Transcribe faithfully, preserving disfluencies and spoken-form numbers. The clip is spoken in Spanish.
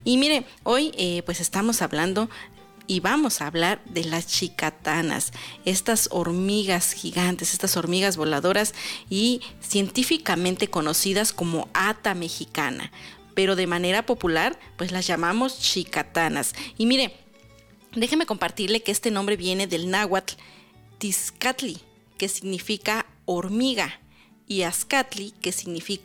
Y mire, hoy eh, pues estamos hablando y vamos a hablar de las chicatanas, estas hormigas gigantes, estas hormigas voladoras y científicamente conocidas como ata mexicana, pero de manera popular pues las llamamos chicatanas. Y mire, déjeme compartirle que este nombre viene del náhuatl Tizcatli, que significa hormiga, y Azcatli, que significa